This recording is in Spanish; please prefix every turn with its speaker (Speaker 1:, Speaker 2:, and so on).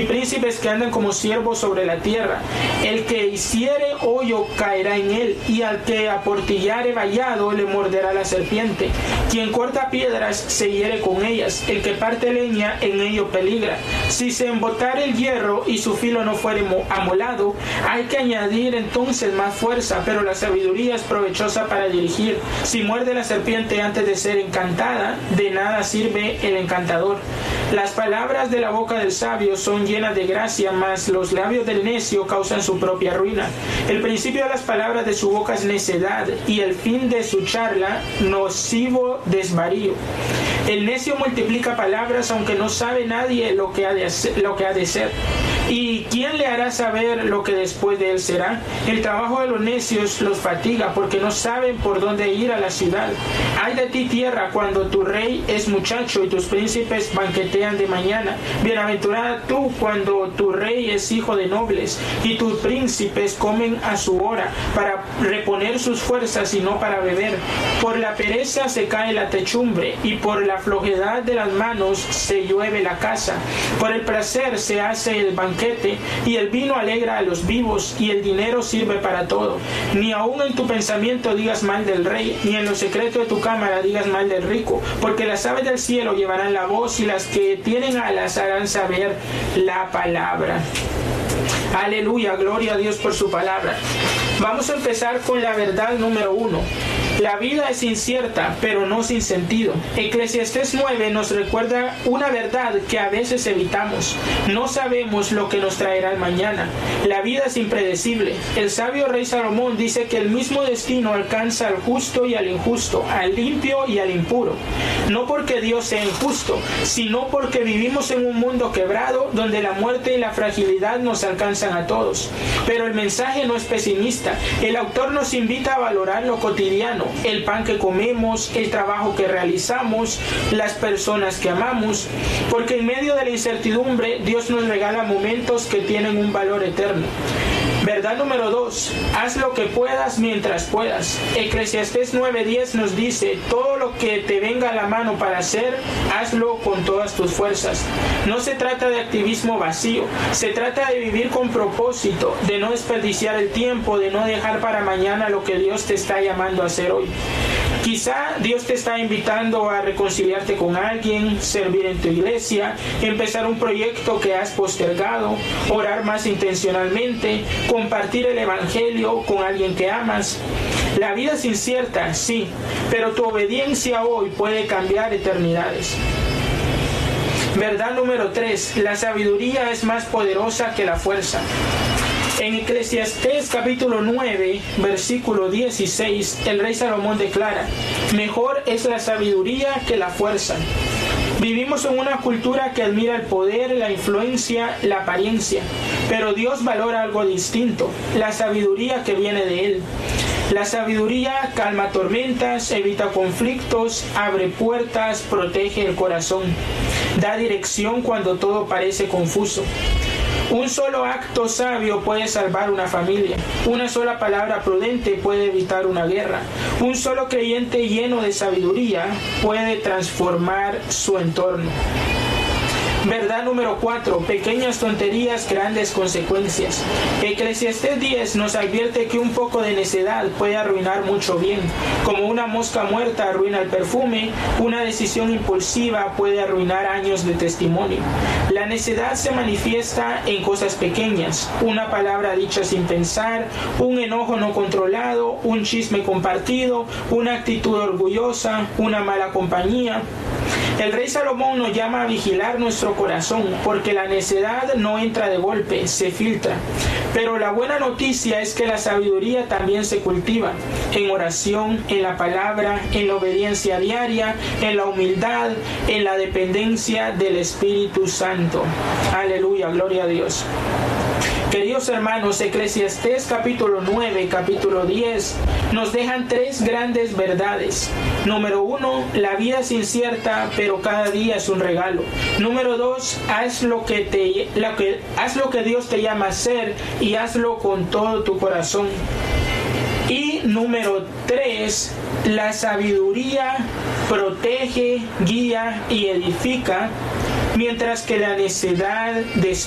Speaker 1: príncipes que andan como siervos sobre la tierra. El que hiciere hoyo caerá en él, y al que aportillare vallado le morderá la serpiente. Quien corta piedras se hiere con ellas, el que parte leña en ello peligra. Si se embotare el hierro y su filo no fuere amolado, hay que añadir entonces más fuerza, pero la sabiduría es provechosa para dirigir. Si muerde la serpiente antes de ser encantada, de nada sirve el encantador. Las palabras de la boca del sabio son llenas de gracia, mas los labios del necio causan su propia ruina. El principio de las palabras de su boca es necedad, y el fin de su charla nocivo desvarío. El necio multiplica palabras, aunque no sabe nadie lo que ha de ser. ¿Y quién le hará saber lo que después de él será? El trabajo de los necios los fatiga, porque no saben por dónde ir a la ciudad. Ay de ti, tierra, cuando tu rey es muchacho y tus príncipes banquetean de mañana. Bienaventurada tú cuando tu rey es hijo de nobles y tus príncipes comen a su hora, para reponer sus fuerzas y no para beber. Por la pereza se cae la techumbre, y por la flojedad de las manos se llueve la casa. Por el placer se hace el banquete, y el vino alegra a los vivos, y el dinero sirve para todo. Ni aun en tu pensamiento digas mal del rey, ni en lo secreto de tu cámara digas mal del rico, porque las aves del cielo llevarán la voz, y las que tienen alas harán saber la palabra. Aleluya, gloria a Dios por su palabra. Vamos a empezar con la verdad número 1. La vida es incierta, pero no sin sentido. Eclesiastés 9 nos recuerda una verdad que a veces evitamos. No sabemos lo que nos traerá el mañana. La vida es impredecible. El sabio rey Salomón dice que el mismo destino alcanza al justo y al injusto, al limpio y al impuro. No porque Dios sea injusto, sino porque vivimos en un mundo quebrado donde la muerte y la fragilidad nos alcanzan a todos. Pero el mensaje no es pesimista. El autor nos invita a valorar lo cotidiano, el pan que comemos, el trabajo que realizamos, las personas que amamos, porque en medio de la incertidumbre Dios nos regala momentos que tienen un valor eterno. Verdad número 2. Haz lo que puedas mientras puedas. Eclesiastés 9:10 nos dice: todo lo que te venga a la mano para hacer, hazlo con todas tus fuerzas. No se trata de activismo vacío, se trata de vivir con propósito, de no desperdiciar el tiempo, de no dejar para mañana lo que Dios te está llamando a hacer hoy. Quizá Dios te está invitando a reconciliarte con alguien, servir en tu iglesia, empezar un proyecto que has postergado, orar más intencionalmente, compartir el evangelio con alguien que amas. La vida es incierta, sí, pero tu obediencia hoy puede cambiar eternidades. Verdad número 3. La sabiduría es más poderosa que la fuerza. En Eclesiastés capítulo 9, versículo 16, el rey Salomón declara: mejor es la sabiduría que la fuerza. Vivimos en una cultura que admira el poder, la influencia, la apariencia, pero Dios valora algo distinto: la sabiduría que viene de Él. La sabiduría calma tormentas, evita conflictos, abre puertas, protege el corazón, da dirección cuando todo parece confuso. Un solo acto sabio puede salvar una familia. Una sola palabra prudente puede evitar una guerra. Un solo creyente lleno de sabiduría puede transformar su entorno. Verdad número 4. Pequeñas tonterías, grandes consecuencias. Eclesiastés 10 nos advierte que un poco de necedad puede arruinar mucho bien. Como una mosca muerta arruina el perfume, una decisión impulsiva puede arruinar años de testimonio. La necedad se manifiesta en cosas pequeñas: una palabra dicha sin pensar, un enojo no controlado, un chisme compartido, una actitud orgullosa, una mala compañía. El rey Salomón nos llama a vigilar nuestro corazón, porque la necedad no entra de golpe, se filtra. Pero la buena noticia es que la sabiduría también se cultiva en oración, en la palabra, en la obediencia diaria, en la humildad, en la dependencia del Espíritu Santo. Aleluya, gloria a Dios. Queridos hermanos, Eclesiastés capítulo 9, capítulo 10 nos dejan 3 grandes verdades. Número 1, la vida es incierta, pero cada día es un regalo. Número 2, haz lo que Dios te llama a hacer, y hazlo con todo tu corazón. Y número 3, la sabiduría protege, guía y edifica, mientras que la necedad